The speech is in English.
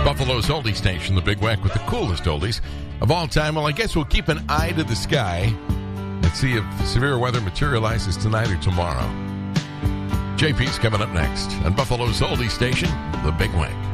Buffalo's oldie station, the Big Wack, with the coolest oldies of all time. Well, I guess we'll keep an eye to the sky and see if severe weather materializes tonight or tomorrow. JP's coming up next on Buffalo's oldie station, the Big Wack.